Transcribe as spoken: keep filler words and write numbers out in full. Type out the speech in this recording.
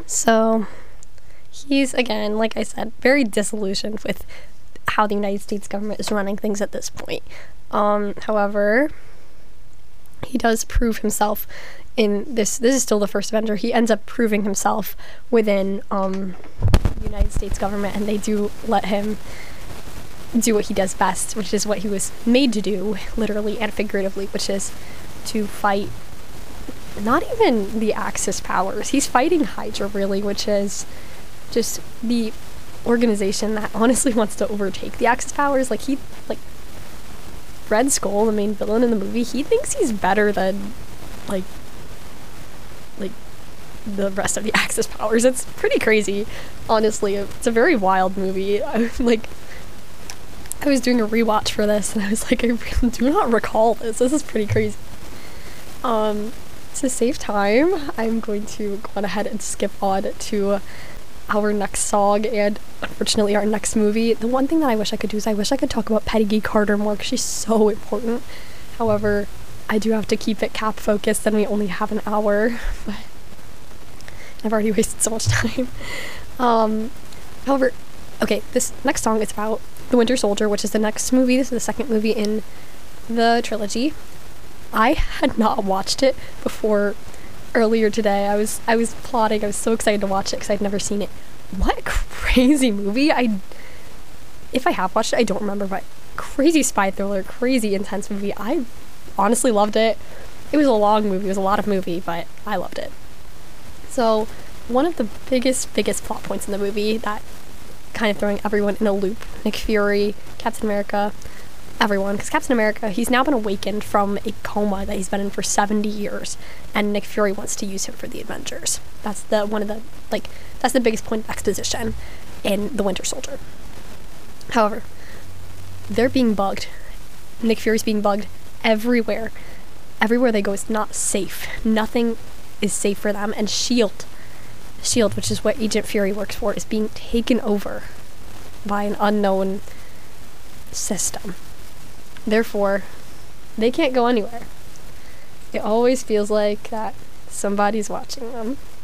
So he's, again, like I said, very disillusioned with how the United States government is running things at this point. Um, however, he does prove himself in this. This is still the first Avenger. He ends up proving himself within um, the United States government, and they do let him do what he does best, which is what he was made to do, literally and figuratively, which is to fight not even the Axis powers. He's fighting Hydra, really, which is just the organization that honestly wants to overtake the Axis powers. Like, he, like, Red Skull, the main villain in the movie, he thinks he's better than, like, like, the rest of the Axis powers. It's pretty crazy, honestly. It's a very wild movie. I, like, I was doing a rewatch for this, and I was like, I really do not recall this. This is pretty crazy. Um... To save time, I'm going to go on ahead and skip on to our next song and unfortunately our next movie. The one thing that I wish I could do is I wish I could talk about Peggy Carter more because she's so important. However, I do have to keep it cap focused and we only have an hour. But I've already wasted so much time. Um, however, okay, this next song is about The Winter Soldier, which is the next movie. This is the second movie in the trilogy. I had not watched it before earlier today. I was I was plotting. I was so excited to watch it because I'd never seen it. What a crazy movie! I if I have watched it, I don't remember. But crazy spy thriller, crazy intense movie. I honestly loved it. It was a long movie. It was a lot of movie, but I loved it. So one of the biggest biggest plot points in the movie that kind of throwing everyone in a loop. Nick Fury, Captain America. Everyone, because Captain America, he's now been awakened from a coma that he's been in for seventy years, and Nick Fury wants to use him for the Avengers. That's the one of the like that's the biggest point of exposition in The Winter Soldier. However, they're being bugged. Nick Fury's being bugged everywhere. Everywhere they go is not safe. Nothing is safe for them, and Shield, Shield, which is what Agent Fury works for, is being taken over by an unknown system. Therefore, they can't go anywhere. It always feels like that somebody's watching them.